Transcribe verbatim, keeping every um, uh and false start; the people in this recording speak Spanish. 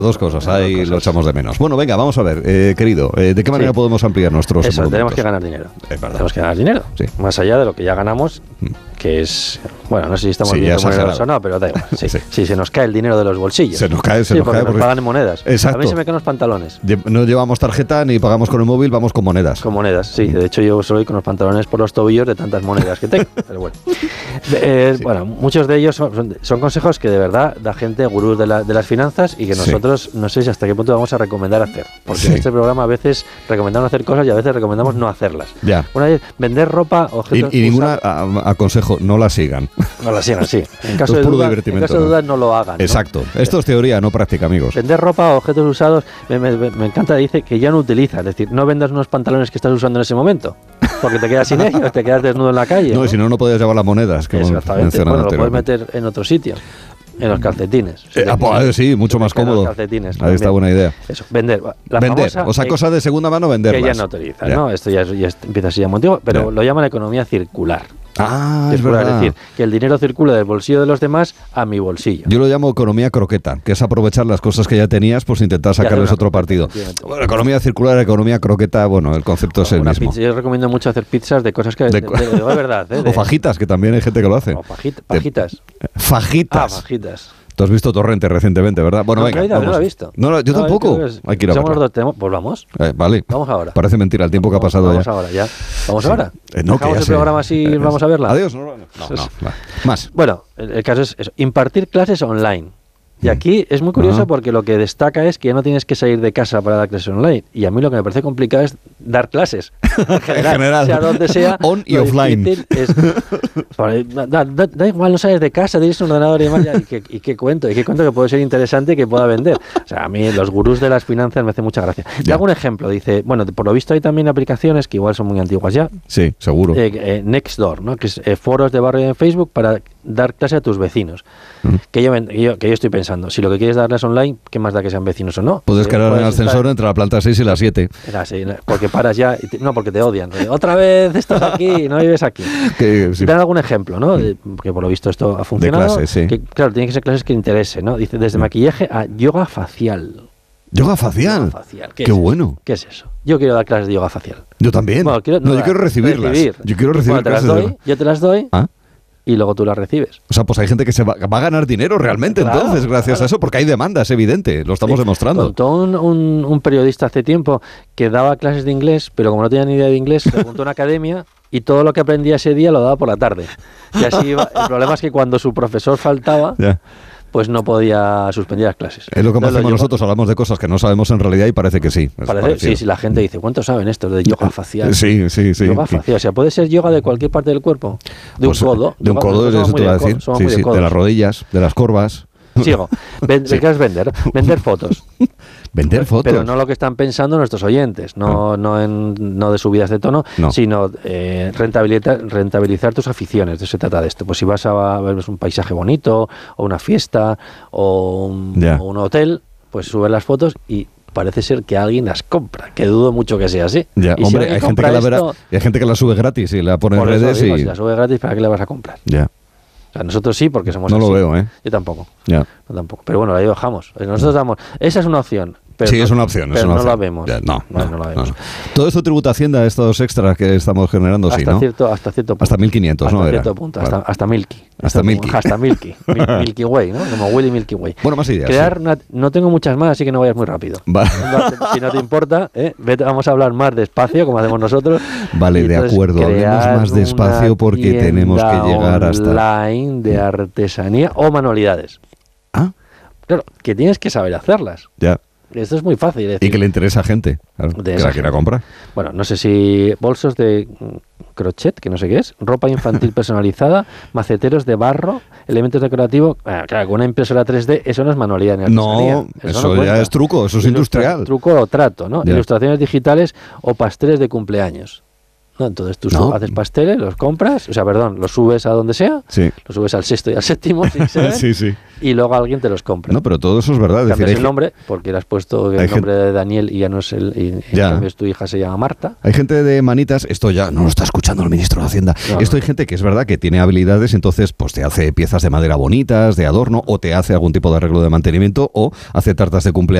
Dos cosas, ahí cosas. Lo echamos de menos. Bueno, venga, vamos a ver, eh, querido, eh, ¿de qué manera sí. podemos ampliar nuestros Eso, tenemos que ganar dinero. Es verdad. Tenemos que ganar dinero. Sí. Más allá de lo que ya ganamos, que es... Bueno, no sé si estamos sí, viendo monedas o no, pero da igual. Sí, sí. sí, se nos cae el dinero de los bolsillos. Se nos cae, se sí, nos porque cae. Porque nos pagan en monedas. Exacto. A mí se me caen los pantalones. No llevamos tarjeta ni pagamos con el móvil, vamos con monedas. Con monedas, sí. De hecho, yo soy con los pantalones por los tobillos de tantas monedas que tengo. Pero bueno. Eh, sí. Bueno, muchos de ellos son, son consejos que de verdad da gente gurús de, la, de las finanzas y que nosotros sí. no sé si hasta qué punto vamos a recomendar hacer. Porque sí. en este programa a veces recomendamos hacer cosas y a veces recomendamos no hacerlas. Ya. Una vez, vender ropa, objetos... Y, y ninguna a, aconsejo, no la sigan. No la sigan, sí. En caso, de duda, en caso de duda, no lo hagan. Exacto. ¿no? Esto es teoría, no práctica, amigos. Vender ropa o objetos usados, me, me, me encanta, dice que ya no utiliza. Es decir, no vendas unos pantalones que estás usando en ese momento, porque te quedas sin ellos, te quedas desnudo en la calle. No, ¿no? y si no, no podías llevar las monedas. Que exactamente. Bueno, lo puedes meter en otro sitio. En los calcetines. Eh, ah, pues, sí, mucho más cómodo. Calcetines, ahí también. Está buena idea. Eso, vender. La vender. Famosa, o sea, cosas de segunda mano, venderlas. Que ya no utiliza, ya. ¿no? Esto ya, ya empieza a ser motivo, pero ya. lo llaman economía circular. Ah, es, es verdad. Es decir, que el dinero circula del bolsillo de los demás a mi bolsillo. Yo lo llamo economía croqueta, que es aprovechar las cosas que ya tenías, pues intentar sacarles otro partido. Bueno, economía circular, economía croqueta, bueno, el concepto es el Una mismo. Pizza, yo recomiendo mucho hacer pizzas de cosas que... De, de, de, de, de verdad, ¿eh? De, o fajitas, que también hay gente que lo hace. O fajita, fajitas. De, fajitas. Ah, fajitas. Tú has visto Torrente recientemente, ¿verdad? Bueno, no, venga, no, vamos. no lo he visto. No, yo no, tampoco. Es, hay que ir a somos los dos, pues vamos. Eh, vale. Vamos ahora. Parece mentira el tiempo vamos, que ha pasado vamos ya. Vamos ahora, ya. Vamos sí. ahora. Eh, no, Dejamos el sé. programa así eh, vamos a verla. Adiós. No, no, no, no, no. Más. Bueno, el, el caso es eso, impartir clases online. Y aquí es muy curioso uh-huh. porque lo que destaca es que ya no tienes que salir de casa para dar clases online. Y a mí lo que me parece complicado es dar clases. En general, en general. Sea donde sea. On y offline. Es, da, da, da igual, no sales de casa, tienes un ordenador y demás. Ya, y, qué, y qué cuento, y qué cuento que puede ser interesante y que pueda vender. O sea, a mí los gurús de las finanzas me hacen mucha gracia. Te hago un ejemplo. Dice, bueno, por lo visto hay también aplicaciones que igual son muy antiguas ya. Sí, seguro. Eh, eh, Nextdoor, ¿no? Que es eh, foros de barrio en Facebook para dar clase a tus vecinos. Mm. Que, yo, que, yo, que yo estoy pensando, si lo que quieres darles online, ¿qué más da que sean vecinos o no? Puedes quedar en el ascensor estar... entre la planta seis y la siete. Era así, porque paras ya, y te, no, porque te odian. Otra vez estás aquí, no vives aquí. Que, sí. Dan algún ejemplo, ¿no? De, porque por lo visto esto ha funcionado. De clases, sí. Que, claro, tienen que ser clases que interesen, ¿no? Dice, desde mm. maquillaje a yoga facial. ¿Yoga facial? Yoga facial. ¿Qué, Qué es bueno. Eso? ¿Qué es eso? Yo quiero dar clases de yoga facial. Yo también. Bueno, quiero, no, no, yo quiero recibirlas. Recibir. Yo quiero recibir bueno, te las doy, de... Yo te las doy. ¿Ah? Y luego tú las recibes. O sea, pues hay gente que se va, va a ganar dinero realmente, claro, entonces, gracias claro. a eso, porque hay demanda, es evidente, lo estamos sí. demostrando. Contó un, un, un periodista hace tiempo que daba clases de inglés, pero como no tenía ni idea de inglés, se apuntó a una academia y todo lo que aprendía ese día lo daba por la tarde. Y así iba. El problema es que cuando su profesor faltaba... Yeah. pues no podía suspender las clases. Es lo que Entonces, hacemos lo nosotros, hablamos de cosas que no sabemos en realidad y parece que sí. Parece, sí, sí, la gente dice, ¿cuántos saben esto de yoga facial? Sí, sí, sí. Yoga facial, o sea, puede ser yoga de cualquier parte del cuerpo. De pues, un codo. De un yoga, codo, eso te iba a decir. Sí, sí, de las rodillas, de las corvas. Sigo. Ven, sí. ¿Qué es vender? Vender fotos. Vender fotos. Pero no lo que están pensando nuestros oyentes, no, no, en, no de subidas de tono, no. sino eh, rentabilizar, rentabilizar tus aficiones. De eso se trata de esto. Pues si vas a ver un paisaje bonito, o una fiesta, o un, yeah. o un hotel, pues subes las fotos y parece ser que alguien las compra, que dudo mucho que sea así. Ya, y hombre, si hay gente, que la verá, esto, hay gente que la sube gratis y la pone en redes. Digo, y... Si la sube gratis, ¿para qué la vas a comprar? Ya. O sea, nosotros sí, porque somos no así. No lo veo, ¿eh? Yo tampoco. Ya. No, tampoco. Pero bueno, ahí dejamos. Nosotros damos... Esa es una opción. Pero sí, no, es una opción. Pero es una no opción. la vemos. Ya, no, no, no, no la vemos. No. Todo esto tributa Hacienda, estos extras que estamos generando, hasta sí, ¿no? Cierto, hasta cierto punto. Hasta mil quinientos, hasta ¿no? Cierto Era. punto, Vale. hasta, hasta Milky. Hasta, hasta Milky. Hasta Milky. Mil, Milky Way, ¿no? Como Willy Milky Way. Bueno, más ideas. Crear sí. una, no tengo muchas más, así que no vayas muy rápido. Vale. Si no te importa, ¿eh? Vete, vamos a hablar más despacio, como hacemos nosotros. Vale, de acuerdo. Hablemos más despacio porque tenemos que llegar hasta... online de artesanía o manualidades. Ah. Claro, que tienes que saber hacerlas. Ya. Esto es muy fácil. Es decir, y que le interesa a gente, claro, que la quiera comprar. Bueno, no sé si bolsos de crochet, que no sé qué es, ropa infantil personalizada, maceteros de barro, elementos decorativos. Bueno, claro, con una impresora tres D, eso no es manualidad ni artesanía. No, eso, eso no ya es truco, eso es Ilustra- industrial. Truco o trato, ¿no? Ya. Ilustraciones digitales o pasteles de cumpleaños. No, entonces tú no. haces pasteles, los compras, o sea, perdón, los subes a donde sea, sí. los subes al sexto y al séptimo, si se ven, sí, sí. y luego alguien te los compra. No, pero todo eso es verdad. Cambias decir, el nombre, porque le has puesto el nombre gente... de Daniel y ya no es el... Y en ya. cambio tu hija se llama Marta. Hay gente de manitas, esto ya no lo está escuchando el ministro de Hacienda, no, esto hay gente que es verdad que tiene habilidades, entonces pues te hace piezas de madera bonitas, de adorno, o te hace algún tipo de arreglo de mantenimiento, o hace tartas de cumpleaños